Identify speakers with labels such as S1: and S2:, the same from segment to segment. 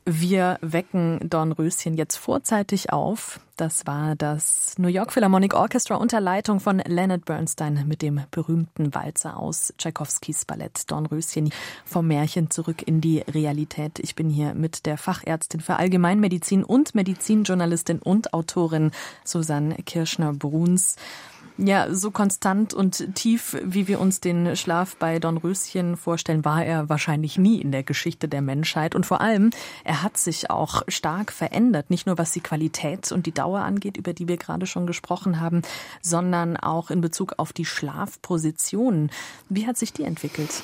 S1: Wir wecken Dornröschen jetzt vorzeitig auf. Das war das New York Philharmonic Orchestra unter Leitung von Leonard Bernstein mit dem berühmten Walzer aus Tschaikowskis Ballett Dornröschen vom Märchen zurück in die Realität. Ich bin hier mit der Fachärztin für Allgemeinmedizin und Medizinjournalistin und Autorin Susanne Kirschner-Bruns. Ja, so konstant und tief, wie wir uns den Schlaf bei Dornröschen vorstellen, war er wahrscheinlich nie in der Geschichte der Menschheit. Und vor allem, er hat sich auch stark verändert. Nicht nur was die Qualität und die Dauer angeht, über die wir gerade schon gesprochen haben, sondern auch in Bezug auf die Schlafposition. Wie hat sich die entwickelt?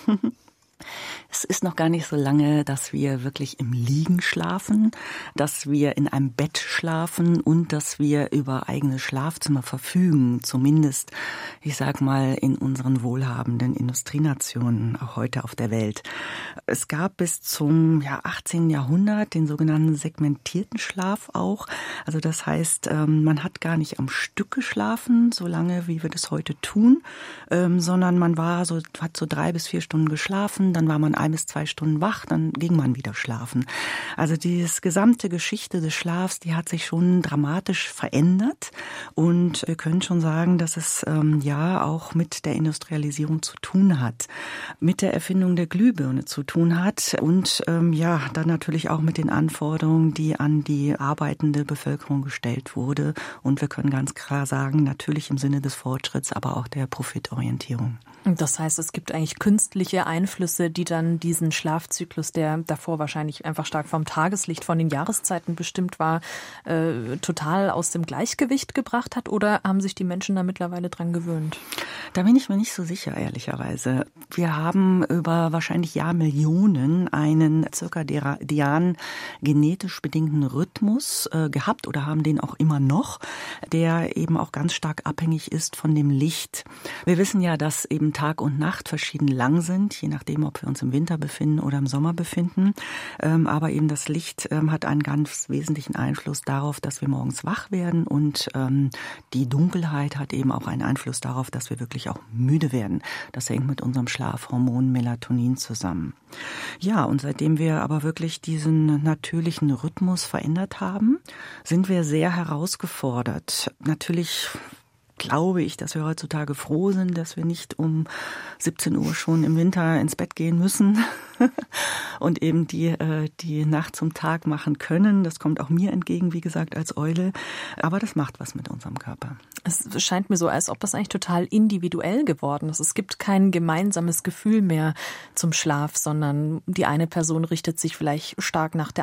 S2: Es ist noch gar nicht so lange, dass wir wirklich im Liegen schlafen, dass wir in einem Bett schlafen und dass wir über eigene Schlafzimmer verfügen. Zumindest, ich sag mal, in unseren wohlhabenden Industrienationen, auch heute auf der Welt. Es gab bis zum 18. Jahrhundert den sogenannten segmentierten Schlaf auch. Also das heißt, man hat gar nicht am Stück geschlafen, so lange wie wir das heute tun, sondern man hat so 3 bis 4 Stunden geschlafen. Dann war man 1 bis 2 Stunden wach, dann ging man wieder schlafen. Also die gesamte Geschichte des Schlafs, die hat sich schon dramatisch verändert. Und wir können schon sagen, dass es auch mit der Industrialisierung zu tun hat, mit der Erfindung der Glühbirne zu tun hat und dann natürlich auch mit den Anforderungen, die an die arbeitende Bevölkerung gestellt wurde. Und wir können ganz klar sagen, natürlich im Sinne des Fortschritts, aber auch der Profitorientierung.
S1: Das heißt, es gibt eigentlich künstliche Einflüsse, die dann diesen Schlafzyklus, der davor wahrscheinlich einfach stark vom Tageslicht, von den Jahreszeiten bestimmt war, total aus dem Gleichgewicht gebracht hat? Oder haben sich die Menschen da mittlerweile dran gewöhnt?
S2: Da bin ich mir nicht so sicher, ehrlicherweise. Wir haben über wahrscheinlich Jahrmillionen einen zirkadianen genetisch bedingten Rhythmus gehabt oder haben den auch immer noch, der eben auch ganz stark abhängig ist von dem Licht. Wir wissen ja, dass eben Tag und Nacht verschieden lang sind, je nachdem, ob wir uns im Winter befinden oder im Sommer befinden. Aber eben das Licht hat einen ganz wesentlichen Einfluss darauf, dass wir morgens wach werden und die Dunkelheit hat eben auch einen Einfluss darauf, dass wir wirklich auch müde werden. Das hängt mit unserem Schlafhormon Melatonin zusammen. Ja, und seitdem wir aber wirklich diesen natürlichen Rhythmus verändert haben, sind wir sehr herausgefordert. Natürlich glaube ich, dass wir heutzutage froh sind, dass wir nicht um 17 Uhr schon im Winter ins Bett gehen müssen und eben die Nacht zum Tag machen können. Das kommt auch mir entgegen, wie gesagt, als Eule. Aber das macht was mit unserem Körper.
S1: Es scheint mir so, als ob das eigentlich total individuell geworden ist. Es gibt kein gemeinsames Gefühl mehr zum Schlaf, sondern die eine Person richtet sich vielleicht stark nach der